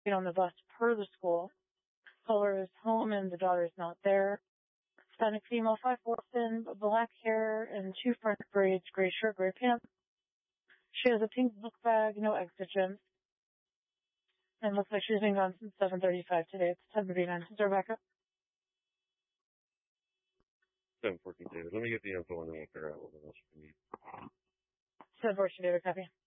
get on the bus per the school. Caller is home and the daughter is not there. Hispanic female, 5'4", thin, black hair and 2 front braids, gray shirt, gray pants. She has a pink book bag, no exigence. And looks like she's been gone since 7:35 today. It's 10:39. Is there backup? 7:14, David. Let me get the info and then we'll figure out what else we need. 7:14, David, copy.